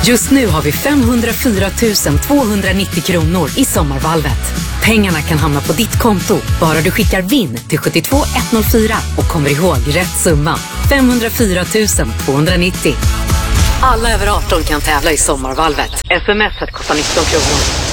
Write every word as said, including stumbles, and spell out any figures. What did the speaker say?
Just nu har vi femhundrafyra tusen tvåhundranittio kronor i sommarvalvet. Pengarna kan hamna på ditt konto, bara du skickar vinn till sju två ett noll fyra och kommer ihåg rätt summa. femhundrafyra tusen tvåhundranittio. Alla över arton kan tävla i sommarvalvet. Sms kostar nitton kronor.